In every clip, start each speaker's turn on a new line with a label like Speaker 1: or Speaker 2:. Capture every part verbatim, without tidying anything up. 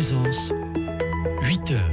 Speaker 1: présence, huit heures.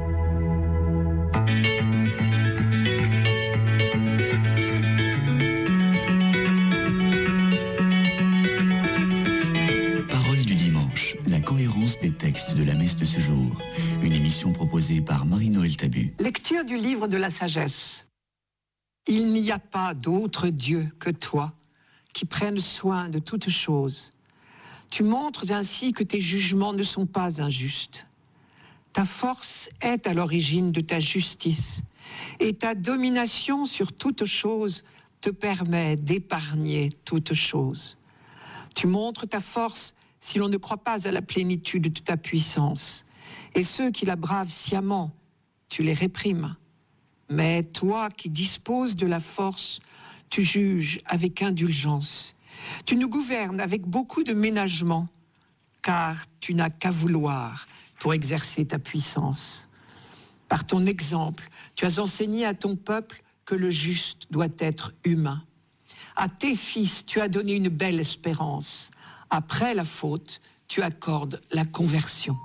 Speaker 2: Parole du dimanche, la cohérence des textes de la messe de ce jour. Une émission proposée par Marie-Noël Tabu.
Speaker 3: Lecture du livre de la sagesse. Il n'y a pas d'autre Dieu que toi, qui prenne soin de toutes choses. Tu montres ainsi que tes jugements ne sont pas injustes. Ta force est à l'origine de ta justice, et ta domination sur toutes choses te permet d'épargner toutes choses. Tu montres ta force si l'on ne croit pas à la plénitude de ta puissance, et ceux qui la bravent sciemment, tu les réprimes. Mais toi qui disposes de la force, tu juges avec indulgence. Tu nous gouvernes avec beaucoup de ménagement, car tu n'as qu'à vouloir pour exercer ta puissance. Par ton exemple, tu as enseigné à ton peuple que le juste doit être humain. À tes fils, tu as donné une belle espérance. Après la faute, tu accordes la conversion.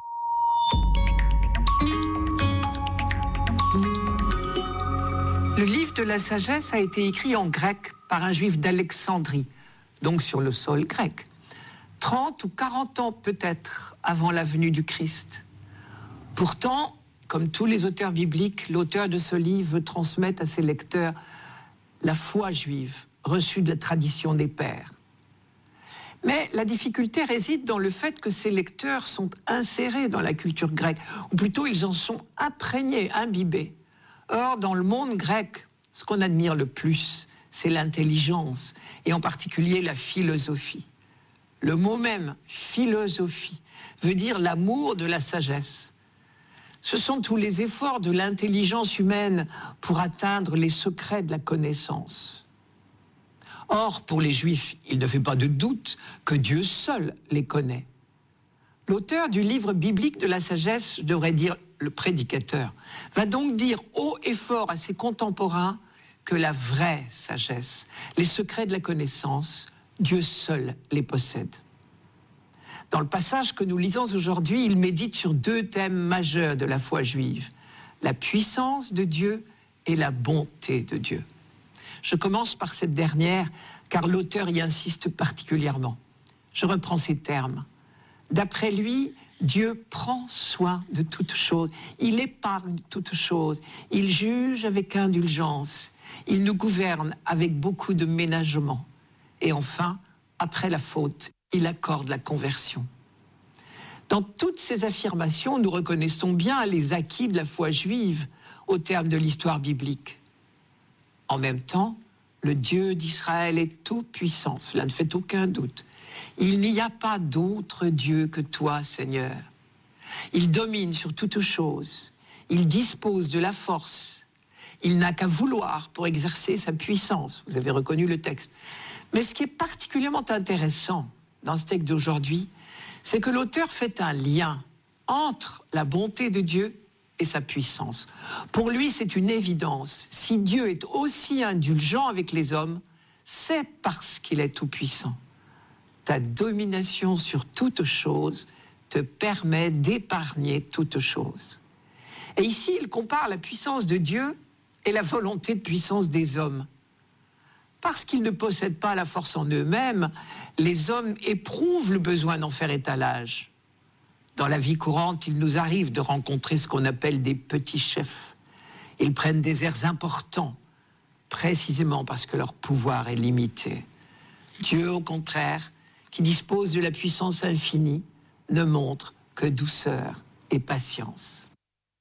Speaker 3: Le livre de la sagesse a été écrit en grec par un juif d'Alexandrie, donc sur le sol grec. trente ou quarante ans peut-être avant la venue du Christ. Pourtant, comme tous les auteurs bibliques, l'auteur de ce livre veut transmettre à ses lecteurs la foi juive, reçue de la tradition des pères. Mais la difficulté réside dans le fait que ces lecteurs sont insérés dans la culture grecque, ou plutôt ils en sont imprégnés, imbibés. Or, dans le monde grec, ce qu'on admire le plus, c'est l'intelligence, et en particulier la philosophie. Le mot même, philosophie, veut dire l'amour de la sagesse. Ce sont tous les efforts de l'intelligence humaine pour atteindre les secrets de la connaissance. Or, pour les Juifs, il ne fait pas de doute que Dieu seul les connaît. L'auteur du livre biblique de la sagesse, je devrais dire le prédicateur, va donc dire haut et fort à ses contemporains que la vraie sagesse, les secrets de la connaissance, Dieu seul les possède. Dans le passage que nous lisons aujourd'hui, il médite sur deux thèmes majeurs de la foi juive, la puissance de Dieu et la bonté de Dieu. Je commence par cette dernière, car l'auteur y insiste particulièrement. Je reprends ces termes. D'après lui, Dieu prend soin de toutes choses. Il épargne toutes choses. Il juge avec indulgence. Il nous gouverne avec beaucoup de ménagement. Et enfin, après la faute, il accorde la conversion. Dans toutes ces affirmations, nous reconnaissons bien les acquis de la foi juive au terme de l'histoire biblique. En même temps, le Dieu d'Israël est tout-puissant, cela ne fait aucun doute. Il n'y a pas d'autre Dieu que toi, Seigneur. Il domine sur toutes choses. Il dispose de la force. Il n'a qu'à vouloir pour exercer sa puissance. Vous avez reconnu le texte. Mais ce qui est particulièrement intéressant dans ce texte d'aujourd'hui, c'est que l'auteur fait un lien entre la bonté de Dieu et sa puissance. Pour lui, c'est une évidence. Si Dieu est aussi indulgent avec les hommes, c'est parce qu'il est tout-puissant. Ta domination sur toute chose te permet d'épargner toute chose. Et ici, il compare la puissance de Dieu et la volonté de puissance des hommes. Parce qu'ils ne possèdent pas la force en eux-mêmes, les hommes éprouvent le besoin d'en faire étalage. Dans la vie courante, il nous arrive de rencontrer ce qu'on appelle des petits chefs. Ils prennent des airs importants, précisément parce que leur pouvoir est limité. Dieu, au contraire, qui dispose de la puissance infinie, ne montre que douceur et patience.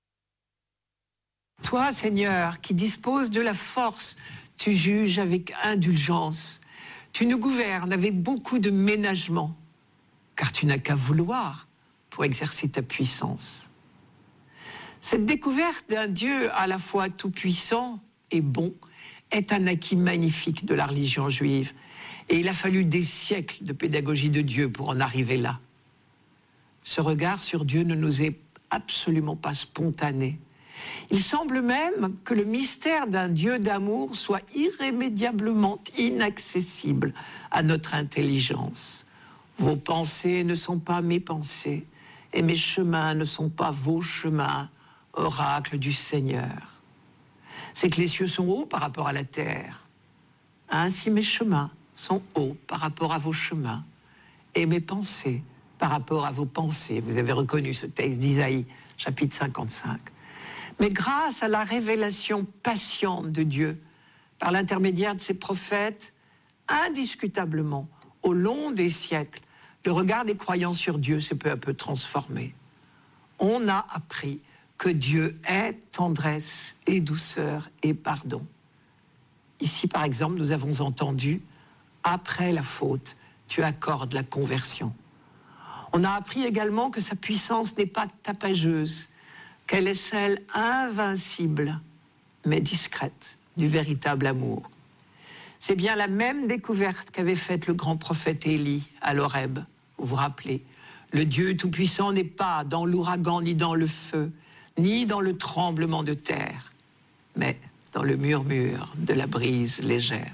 Speaker 3: Toi, Seigneur, qui disposes de la force, tu juges avec indulgence. Tu nous gouvernes avec beaucoup de ménagement, car tu n'as qu'à vouloir pour exercer ta puissance. Cette découverte d'un Dieu à la fois tout-puissant et bon est un acquis magnifique de la religion juive. Et il a fallu des siècles de pédagogie de Dieu pour en arriver là. Ce regard sur Dieu ne nous est absolument pas spontané. Il semble même que le mystère d'un Dieu d'amour soit irrémédiablement inaccessible à notre intelligence. Vos pensées ne sont pas mes pensées, et mes chemins ne sont pas vos chemins, oracle du Seigneur. C'est que les cieux sont hauts par rapport à la terre. Ainsi mes chemins sont hauts par rapport à vos chemins, et mes pensées par rapport à vos pensées. Vous avez reconnu ce texte d'Isaïe, chapitre cinquante-cinq. Mais grâce à la révélation patiente de Dieu, par l'intermédiaire de ses prophètes, indiscutablement, au long des siècles, le regard des croyants sur Dieu s'est peu à peu transformé. On a appris que Dieu est tendresse et douceur et pardon. Ici, par exemple, nous avons entendu « Après la faute, tu accordes la conversion ». On a appris également que sa puissance n'est pas tapageuse, qu'elle est celle invincible, mais discrète, du véritable amour. C'est bien la même découverte qu'avait faite le grand prophète Élie à l'Horeb. Vous vous rappelez, le Dieu Tout-Puissant n'est pas dans l'ouragan, ni dans le feu, ni dans le tremblement de terre, mais dans le murmure de la brise légère.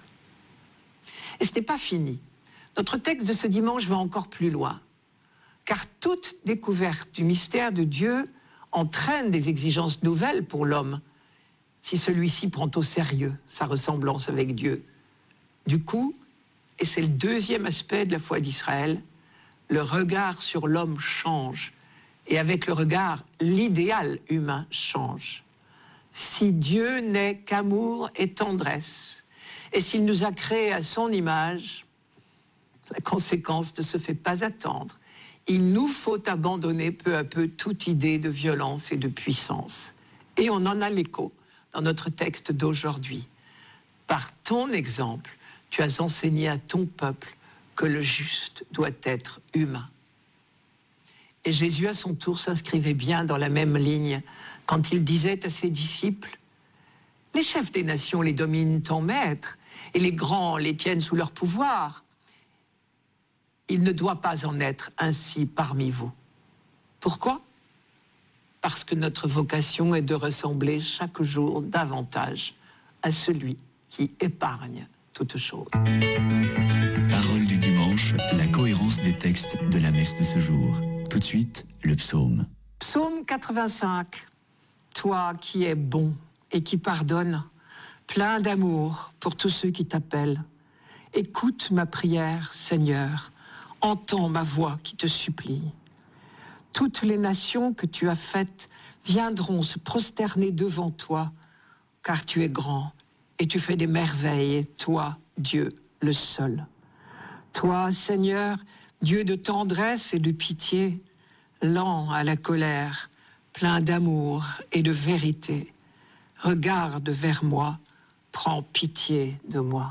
Speaker 3: Et ce n'est pas fini. Notre texte de ce dimanche va encore plus loin, car toute découverte du mystère de Dieu entraîne des exigences nouvelles pour l'homme, si celui-ci prend au sérieux sa ressemblance avec Dieu. Du coup, et c'est le deuxième aspect de la foi d'Israël, le regard sur l'homme change, et avec le regard, l'idéal humain change. Si Dieu n'est qu'amour et tendresse, et s'il nous a créés à son image, la conséquence ne se fait pas attendre. Il nous faut abandonner peu à peu toute idée de violence et de puissance. Et on en a l'écho dans notre texte d'aujourd'hui. Par ton exemple, tu as enseigné à ton peuple que le juste doit être humain. Et Jésus, à son tour, s'inscrivait bien dans la même ligne quand il disait à ses disciples « Les chefs des nations les dominent en maîtres, et les grands les tiennent sous leur pouvoir. Il ne doit pas en être ainsi parmi vous. » Pourquoi ? Parce que notre vocation est de ressembler chaque jour davantage à celui qui épargne toutes choses.
Speaker 2: Parole du dimanche, la cohérence des textes de la messe de ce jour. Tout de suite, le psaume.
Speaker 3: Psaume quatre-vingt-cinq. Toi qui es bon et qui pardonnes, plein d'amour pour tous ceux qui t'appellent. Écoute ma prière, Seigneur, entends ma voix qui te supplie. Toutes les nations que tu as faites viendront se prosterner devant toi, car tu es grand et tu fais des merveilles, toi, Dieu, le seul. Toi, Seigneur, Dieu de tendresse et de pitié, lent à la colère, plein d'amour et de vérité, regarde vers moi, prends pitié de moi.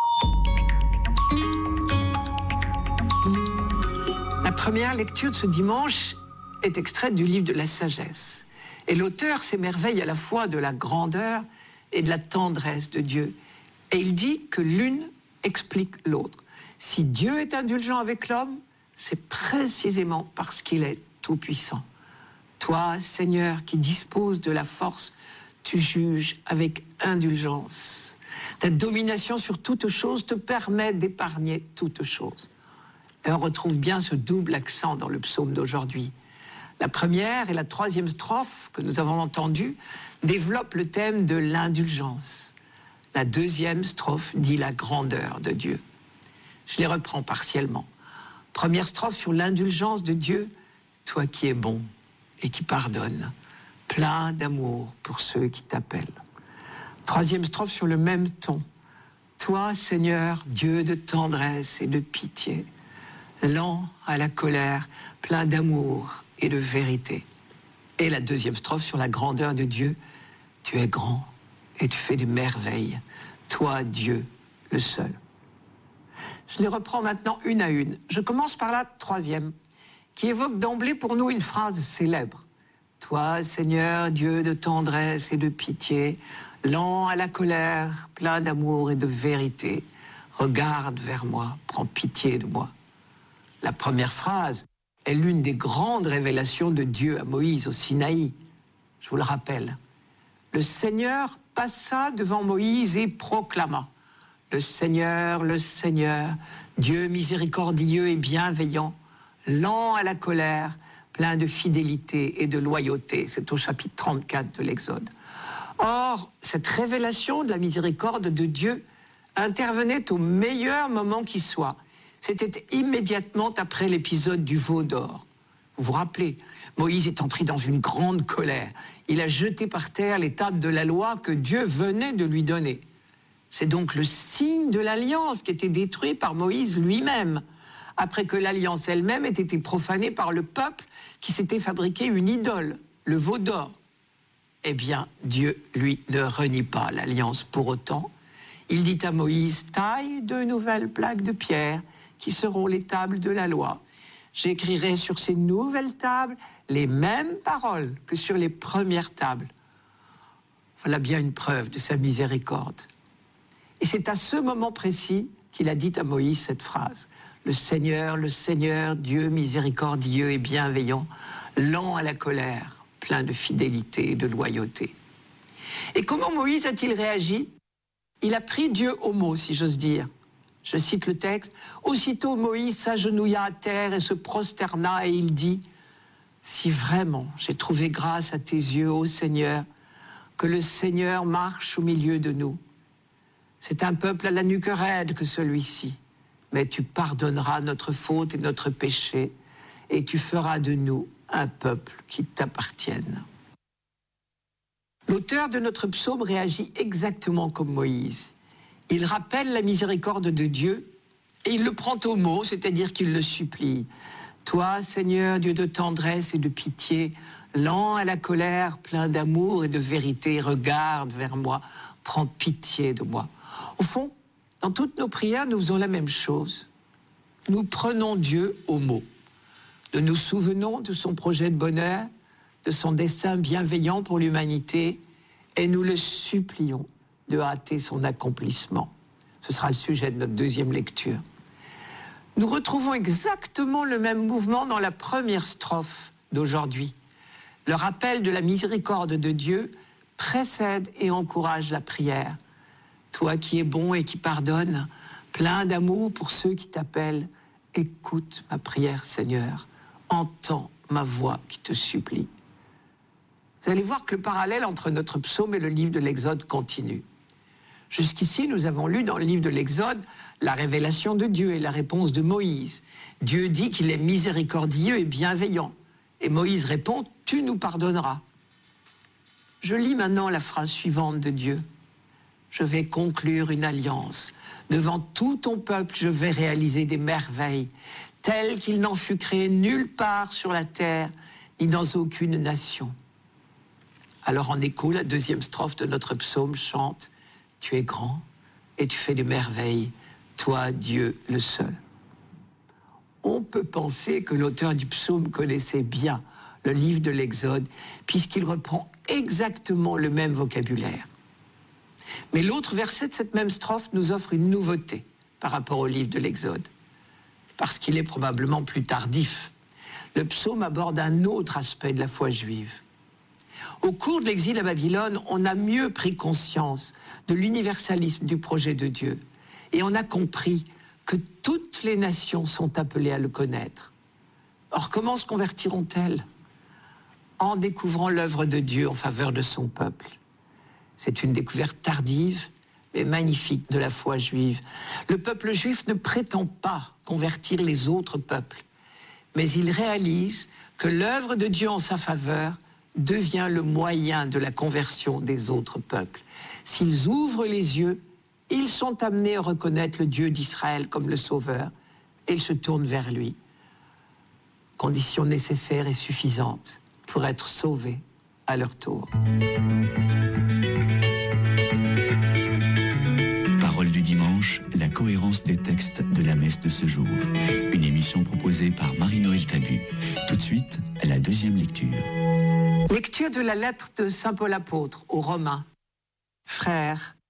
Speaker 3: La première lecture de ce dimanche est extraite du livre de la sagesse. Et l'auteur s'émerveille à la fois de la grandeur et de la tendresse de Dieu. Et il dit que l'une explique l'autre. Si Dieu est indulgent avec l'homme, c'est précisément parce qu'il est tout-puissant. Toi, Seigneur, qui disposes de la force, tu juges avec indulgence. Ta domination sur toute chose te permet d'épargner toute chose. Et on retrouve bien ce double accent dans le psaume d'aujourd'hui. La première et la troisième strophe que nous avons entendues développent le thème de l'indulgence. La deuxième strophe dit la grandeur de Dieu. Je les reprends partiellement. Première strophe sur l'indulgence de Dieu, toi qui es bon et qui pardonne, plein d'amour pour ceux qui t'appellent. Troisième strophe sur le même ton, toi Seigneur, Dieu de tendresse et de pitié, lent à la colère, plein d'amour et de vérité. Et la deuxième strophe sur la grandeur de Dieu, tu es grand et tu fais des merveilles, toi Dieu, le seul. Je les reprends maintenant une à une. Je commence par la troisième, qui évoque d'emblée pour nous une phrase célèbre. Toi, Seigneur, Dieu de tendresse et de pitié, lent à la colère, plein d'amour et de vérité, regarde vers moi, prends pitié de moi. La première phrase est l'une des grandes révélations de Dieu à Moïse au Sinaï. Je vous le rappelle. Le Seigneur passa devant Moïse et proclama « Le Seigneur, le Seigneur, Dieu miséricordieux et bienveillant, lent à la colère, plein de fidélité et de loyauté. C'est au chapitre trente-quatre de l'Exode. Or, cette révélation de la miséricorde de Dieu intervenait au meilleur moment qui soit. C'était immédiatement après l'épisode du veau d'or. Vous vous rappelez, Moïse est entré dans une grande colère. Il a jeté par terre les tables de la loi que Dieu venait de lui donner. C'est donc le signe de l'alliance qui était détruit par Moïse lui-même, après que l'alliance elle-même ait été profanée par le peuple qui s'était fabriqué une idole, le veau d'or. Eh bien, Dieu, lui, ne renie pas l'alliance pour autant. Il dit à Moïse, « Taille de nouvelles plaques de pierre qui seront les tables de la loi. J'écrirai sur ces nouvelles tables les mêmes paroles que sur les premières tables. » Voilà bien une preuve de sa miséricorde. Et c'est à ce moment précis qu'il a dit à Moïse cette phrase. « Le Seigneur, le Seigneur, Dieu miséricordieux et bienveillant, lent à la colère, plein de fidélité et de loyauté. » Et comment Moïse a-t-il réagi? Il a pris Dieu au mot, si j'ose dire. Je cite le texte. « Aussitôt Moïse s'agenouilla à terre et se prosterna et il dit « Si vraiment j'ai trouvé grâce à tes yeux, ô Seigneur, que le Seigneur marche au milieu de nous. C'est un peuple à la nuque raide que celui-ci, mais tu pardonneras notre faute et notre péché et tu feras de nous un peuple qui t'appartienne. » L'auteur de notre psaume réagit exactement comme Moïse. Il rappelle la miséricorde de Dieu et il le prend au mot, c'est-à-dire qu'il le supplie. « Toi, Seigneur, Dieu de tendresse et de pitié, lent à la colère, plein d'amour et de vérité, regarde vers moi, prends pitié de moi. » Au fond, dans toutes nos prières, nous faisons la même chose. Nous prenons Dieu au mot. Nous nous souvenons de son projet de bonheur, de son dessein bienveillant pour l'humanité, et nous le supplions de hâter son accomplissement. Ce sera le sujet de notre deuxième lecture. Nous retrouvons exactement le même mouvement dans la première strophe d'aujourd'hui. Le rappel de la miséricorde de Dieu précède et encourage la prière. Toi qui es bon et qui pardonnes, plein d'amour pour ceux qui t'appellent, écoute ma prière, Seigneur, entends ma voix qui te supplie. Vous allez voir que le parallèle entre notre psaume et le livre de l'Exode continue. Jusqu'ici, nous avons lu dans le livre de l'Exode la révélation de Dieu et la réponse de Moïse. Dieu dit qu'il est miséricordieux et bienveillant. Et Moïse répond, « Tu nous pardonneras. » Je lis maintenant la phrase suivante de Dieu. « Je vais conclure une alliance. Devant tout ton peuple, je vais réaliser des merveilles, telles qu'il n'en fut créé nulle part sur la terre, ni dans aucune nation. » Alors en écho, la deuxième strophe de notre psaume chante « Tu es grand et tu fais des merveilles, toi Dieu le seul. » On peut penser que l'auteur du psaume connaissait bien le livre de l'Exode, puisqu'il reprend exactement le même vocabulaire. Mais l'autre verset de cette même strophe nous offre une nouveauté par rapport au livre de l'Exode, parce qu'il est probablement plus tardif. Le psaume aborde un autre aspect de la foi juive. Au cours de l'exil à Babylone, on a mieux pris conscience de l'universalisme du projet de Dieu et on a compris que toutes les nations sont appelées à le connaître. Or, comment se convertiront-elles? En découvrant l'œuvre de Dieu en faveur de son peuple. C'est une découverte tardive, mais magnifique de la foi juive. Le peuple juif ne prétend pas convertir les autres peuples, mais il réalise que l'œuvre de Dieu en sa faveur devient le moyen de la conversion des autres peuples. S'ils ouvrent les yeux, ils sont amenés à reconnaître le Dieu d'Israël comme le Sauveur, et ils se tournent vers lui. Condition nécessaire et suffisante pour être sauvés à leur tour.
Speaker 2: Parole du dimanche, la cohérence des textes de la messe de ce jour. Une émission proposée par Marie-Noël Tabu. Tout de suite, la deuxième lecture.
Speaker 3: Lecture de la lettre de saint Paul apôtre aux Romains. Frères,